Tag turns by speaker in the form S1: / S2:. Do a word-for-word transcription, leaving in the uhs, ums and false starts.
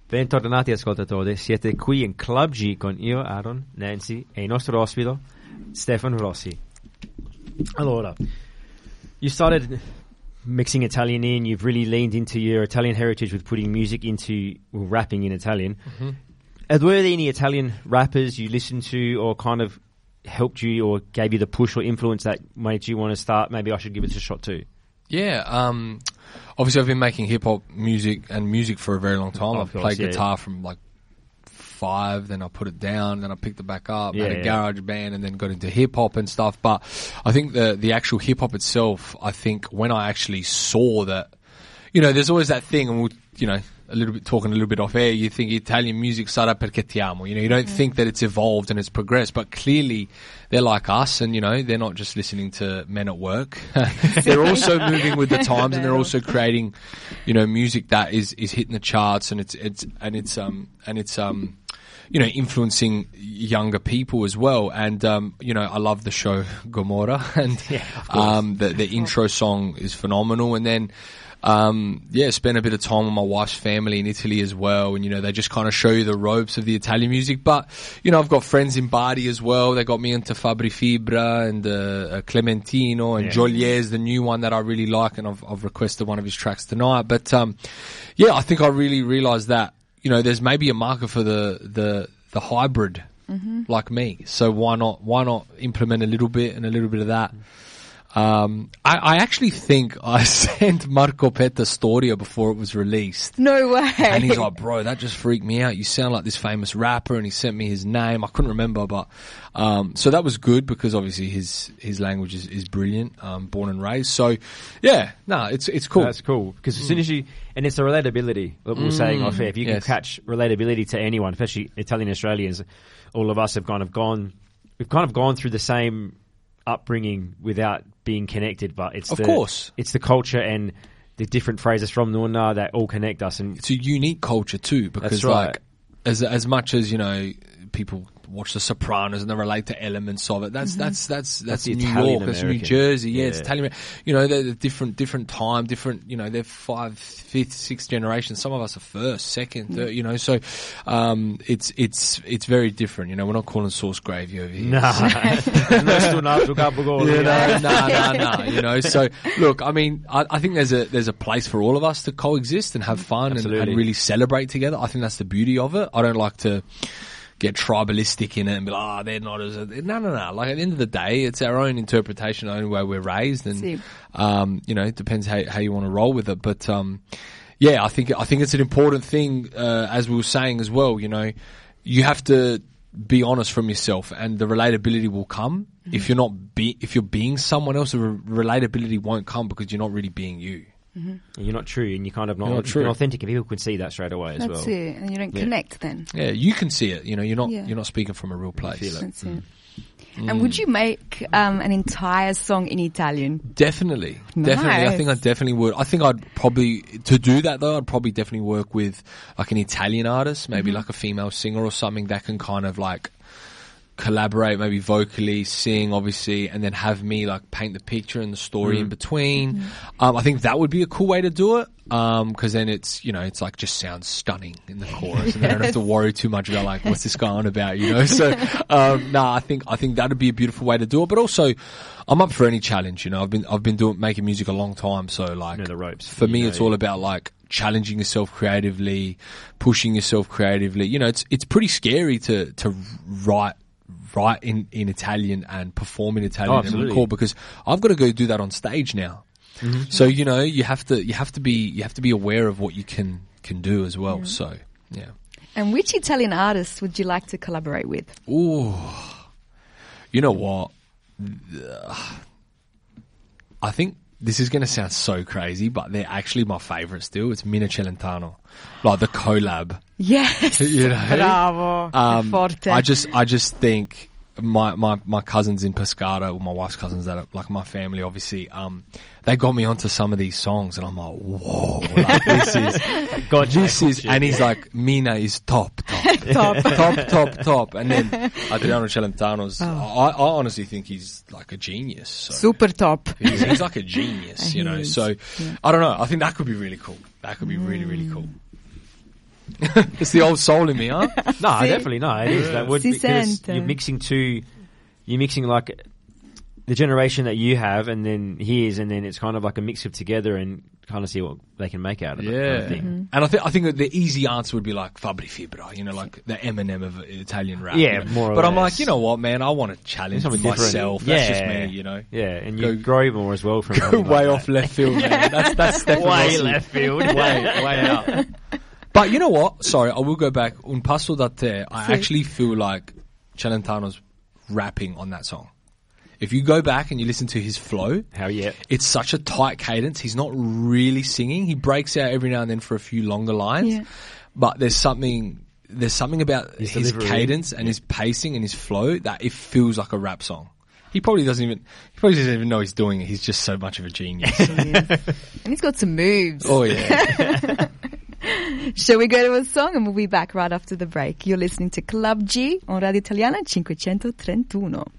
S1: Bentornati ascoltatori, siete qui in Club G con io, Aaron, Nancy e il nostro ospite, Stefan Rossi. Allora, you started mixing Italian in, you've really leaned into your Italian heritage with putting music into, well, rapping in Italian.
S2: Mm-hmm.
S1: Are there any Italian rappers you listened to or kind of helped you or gave you the push or influence that made you want to start, maybe I should give it a shot too?
S2: Yeah, um, obviously I've been making hip-hop music and music for a very long time.
S1: Oh,
S2: I've
S1: course,
S2: played
S1: yeah.
S2: guitar from like five, then I put it down, then I picked it back up,
S1: Yeah,
S2: had a
S1: yeah.
S2: garage band, and then got into hip-hop and stuff. But I think the the actual hip-hop itself, I think when I actually saw that, you know, there's always that thing, and we'll, you know, a little bit talking a little bit off air, you think Italian music sarà perché ti amo. You know, you don't
S3: Mm-hmm.
S2: think that it's evolved and it's progressed, but clearly they're like us, and you know, they're not just listening to Men at Work. They're also moving with the times, and they're also creating, you know, music that is is hitting the charts, and it's it's and it's um and it's um you know, influencing younger people as well. And um you know, I love the show Gomorrah, and
S1: Yeah, of course.
S2: um the the intro song is phenomenal, and then. Um, yeah, spent a bit of time with my wife's family in Italy as well. And, you know, they just kind of show you the ropes of the Italian music. But, you know, I've got friends in Bari as well. They got me into Fabri Fibra and, uh, uh Clementino and
S1: Yeah.
S2: Jolier's the new one that I really like. And I've, I've requested one of his tracks tonight. But, um, yeah, I think I really realized that, you know, there's maybe a market for the, the, the hybrid like me. So why not, why not implement a little bit and a little bit of that? Um, I, I actually think I sent Marco Petta Storia before it was released.
S3: No way.
S2: And he's like, bro, that just freaked me out. You sound like this famous rapper. And he sent me his name. I couldn't remember, but, um, so that was good because obviously his, his language is, is brilliant, um, born and raised. So yeah, no, it's, it's cool.
S1: That's cool because as soon as you, and it's the relatability that we were saying off air. If you
S2: yes.
S1: can catch relatability to anyone, especially Italian Australians, all of us have kind of gone, we've kind of gone through the same upbringing without being connected, but it's
S2: Of
S1: the,
S2: course.
S1: it's the culture and the different phrases from Nuna that all connect us. And
S2: It's a unique culture too, because
S1: That's right.
S2: like as as much as, you know, people watch The Sopranos and they relate to elements of it. That's that's that's that's,
S1: That's the
S2: New
S1: Italian
S2: York, that's New
S1: American.
S2: Jersey. Yeah, it's
S1: Yeah.
S2: Italian. You know, they're, they're different different time, different. You know, they're five, fifth, sixth generation. Some of us are first, second, third. You know, so um, it's it's it's very different. You know, we're not calling sauce gravy over here.
S1: nah, Nessun altro capogolo.
S2: You know, no, no, no. You know, so look, I mean, I, I think there's a there's a place for all of us to coexist and have fun and,
S1: Absolutely.
S2: and really celebrate together. I think that's the beauty of it. I don't like to get tribalistic in it and be like, oh, they're not as a, no, no, no. Like at the end of the day, it's our own interpretation, the only way we're raised, and
S3: See.
S2: um, you know, it depends how how you want to roll with it. But um, yeah, I think I think it's an important thing, uh, as we were saying as well. You know, you have to be honest from yourself, and the relatability will come.
S3: Mm-hmm.
S2: If you're not be if you're being someone else, the re- relatability won't come because you're not really being you.
S1: You're not true, and you're kind of not,
S2: You're not true.
S1: you're authentic, and people can see that straight away as
S3: That's
S1: well.
S3: it. And you don't
S1: Yeah.
S3: connect then.
S2: Yeah, you can see it. You know, you're not
S3: Yeah.
S2: you're not speaking from a real place.
S1: feel it.
S3: That's it. And would you make um, an entire song in Italian?
S2: Definitely, definitely. I
S3: Nice.
S2: think I definitely would. I think I'd probably to do that though. I'd probably definitely work with like an Italian artist, maybe like a female singer or something that can kind of like collaborate, maybe vocally, sing, obviously, and then have me like paint the picture and the story in between. Um, I think that would be a cool way to do it. Um, cause then it's, you know, it's like just sounds stunning in the chorus and then I don't have to worry too much about like, what's this guy on about, you know? So, um, no, I think, I think that'd be a beautiful way to do it. But also, I'm up for any challenge, you know, I've been, I've been doing, making music a long time. So like,
S1: You know the ropes.
S2: for
S1: You
S2: me,
S1: know-
S2: it's all about like challenging yourself creatively, pushing yourself creatively. You know, it's, it's pretty scary to, to write, write in, in Italian and perform in Italian
S1: Oh,
S2: and
S1: absolutely.
S2: record because I've got to go do that on stage now. So, you know, you have to, you have to be, you have to be aware of what you can, can do as well. So, yeah.
S3: And which Italian artists would you like to collaborate with?
S2: Ooh, you know what? I think this is going to sound so crazy, but they're actually my favorite still. It's Mina Celentano, like the collab.
S3: Yes.
S2: You know?
S3: Bravo.
S2: Um,
S3: Forte.
S2: I just, I just think my, my, my cousins in Pescara, or my wife's cousins that are like my family, obviously, um, they got me onto some of these songs and I'm like, whoa, like this is,
S1: Gotcha,
S2: this is,
S1: gotcha.
S2: and he's like, Mina is top, top,
S3: Top.
S2: top, top, top. And then Adriano Celentano's,
S3: Oh.
S2: I, I honestly think he's like a genius. So.
S3: Super top.
S2: He's, he's like a genius, you know,
S3: He is,
S2: so
S3: yeah.
S2: I don't know. I think that could be really cool. That could be really, really cool. It's the old soul in me, huh?
S1: No,
S3: Si.
S1: definitely no. It is that would
S3: Si
S1: because
S3: sente.
S1: you're mixing two. You're mixing like the generation that you have, and then his, and then it's kind of like a mix of together, and kind of see what they can make out of it. Kind
S2: Yeah.
S1: of thing.
S2: And I think I think that the easy answer would be like Fabri Fibra, you know, like the Eminem of Italian rap.
S1: Yeah,
S2: you know?
S1: more or
S2: But I'm
S1: less.
S2: like, you know what, man? I want to challenge
S1: Something different.
S2: myself. That's just
S1: Yeah.
S2: me, you know.
S1: Yeah, and you
S2: Go-
S1: grow more as well from
S2: Go
S1: something
S2: way
S1: like
S2: off left field, man. That's that's Stefan
S1: Way
S2: Rossi.
S1: left field.
S2: way way out. But you know what? Sorry, I will go back. Un passo da te. I
S3: Si.
S2: actually feel like Celentano's rapping on that song. If you go back and you listen to his flow,
S1: How yeah.
S2: it's such a tight cadence. He's not really singing. He breaks out every now and then for a few longer lines.
S3: Yeah.
S2: But there's something there's something about
S1: His
S2: his,
S1: delivery.
S2: cadence and his pacing and his flow that it feels like a rap song. He probably doesn't even he probably doesn't even know he's doing it. He's just so much of a genius.
S3: And he's got some moves.
S2: Oh yeah.
S3: Shall we go to a song and we'll be back right after the break? You're listening to Club G on Radio Italiana five trentuno.